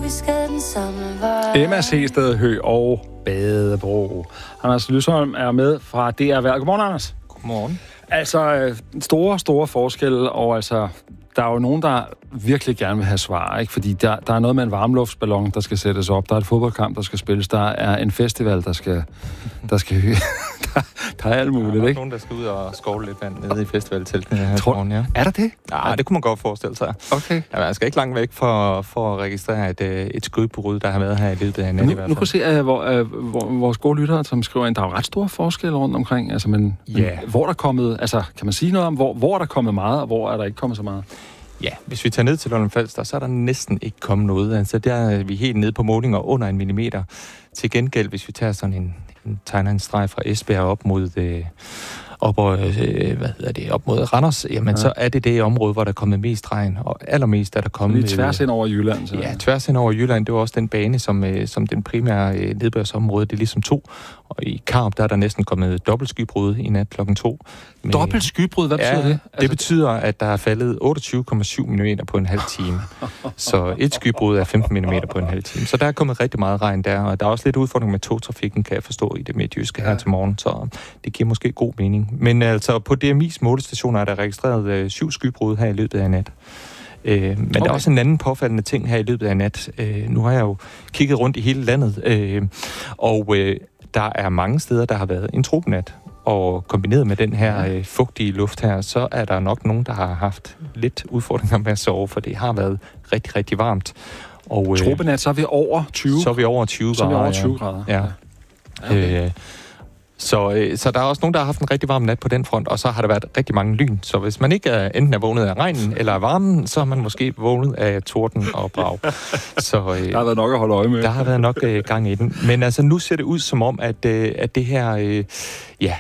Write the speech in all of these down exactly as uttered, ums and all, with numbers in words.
vi skal den samme vej. Emma Sehsted Høgh og Badebro. Anders Lysholm er med fra D R Vejr. Godmorgen, Anders. Godmorgen. Altså, store, store forskelle, og altså, der er jo nogen, der virkelig gerne vil have svar, ikke? Fordi der, der er noget med en varmluftsballon, der skal sættes op, der er et fodboldkamp, der skal spilles, der er en festival, der skal, der skal høre. der, der er alt muligt, der er ikke? nogen, der skal ud og skovle lidt vand nede i festivalteltene her Tror, morgen, ja. Er der det? Ja, det kunne man godt forestille sig. Okay. Ja, man skal ikke langt væk for, for at registrere et, et skudbrud, der har været her i løbet af natten i hvert fald. Nu kan se, uh, hvor, uh, hvor, vores gode lyttere, som skriver ind, der er jo ret store forskelle rundt omkring, altså, men, Ja. men hvor der er kommet, altså, kan man sige noget om, hvor, hvor er der kommet meget, og hvor er der ikke kommet så meget? Ja, hvis vi tager ned til Lolland Falster, så er der næsten ikke kommet noget. Altså, der er vi helt nede på målinger under en millimeter. Til gengæld, hvis vi tager sådan en, en tegner en streg fra Esbjerg op mod øh, op, og, øh, hvad hedder det, op mod Randers, jamen ja. Så er det det område, hvor der er kommet mest regn, og allermest er der kommet... Lige tværs ind over Jylland. Så. Ja, tværs ind over Jylland, det var også den bane, som, øh, som den primære øh, nedbørsområde, det er ligesom to. Og i Karup, der er der næsten kommet dobbelt skybrud i nat klokken to. Med, dobbelt skybrud, hvad betyder ja, det? Altså, det betyder, at der er faldet otteogtyve komma syv millimeter på en halv time. Så et skybrud er femten millimeter på en halv time. Så der er kommet rigtig meget regn der, og der er også lidt udfordring med togtrafikken, kan jeg forstå, i det midtjyske her til morgen, så det giver måske god mening. Men altså, på D M I's målestationer er der registreret øh, syv skybrud her i løbet af nat. Øh, men okay. Der er også en anden påfaldende ting her i løbet af nat. Øh, nu har jeg jo kigget rundt i hele landet, øh, og øh, der er mange steder, der har været en tropenat. Og kombineret med den her øh, fugtige luft her, så er der nok nogen, der har haft lidt udfordringer med at sove, for det har været rigtig, rigtig varmt. Og øh, tropenat, så er vi over tyve. Så er vi over tyve grader. Så er vi over tyve grader. Ja. ja. Okay. Øh, Så, øh, så der er også nogen, der har haft en rigtig varm nat på den front, og så har der været rigtig mange lyn. Så hvis man ikke er, enten er vågnet af regnen eller af varmen, så er man måske vågnet af torden og brag. Så, øh, der har været nok at holde øje med. Der har været nok øh, gang i den. Men altså, nu ser det ud som om, at, øh, at det her, øh, ja,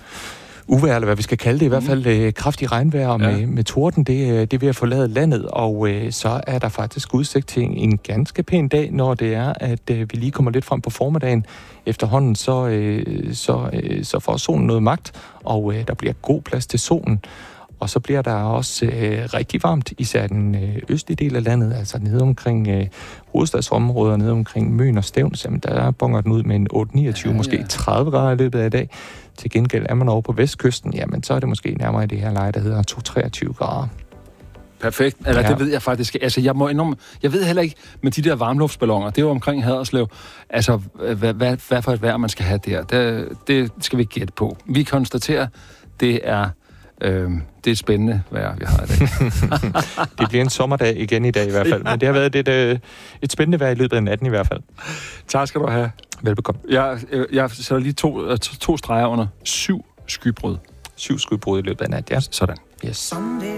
uvejr, eller hvad vi skal kalde det, i hvert fald øh, kraftig regnvejr med, ja. med torden, det, det er ved at forlade landet, og øh, så er der faktisk udsigt til en ganske pæn dag, når det er, at øh, vi lige kommer lidt frem på formiddagen. Efterhånden så, øh, så, øh, så får solen noget magt, og øh, der bliver god plads til solen. Og så bliver der også øh, rigtig varmt, især den øh, østlige del af landet, altså nede omkring øh, hovedstadsområder, nede omkring Møn og Stevns, jamen der bonger den ud med en otte niogtyve, ja, ja. Måske tredive grader i løbet af i dag. Til gengæld er man over på vestkysten, jamen så er det måske nærmere i det her leje, der hedder to treogtyve grader. Perfekt. Eller ja. Det ved jeg faktisk. Altså, jeg må indrømme, jeg ved heller ikke med de der varmluftsballoner. Det er jo omkring Haderslev. Altså, hvad, hvad, hvad for et vejr man skal have der. Det, det skal vi gætte på. Vi konstaterer, det er øh, det er spændende vejr, vi har i dag. Det bliver en sommerdag igen i dag i hvert fald. Men det har været et, et, et spændende vejr i løbet af natten i hvert fald. Tak skal du have. Velbekomme. Jeg, jeg sætter lige to, to streger under syv skybrud. Syv skybrud i løbet af nat, ja. Sådan. Yes.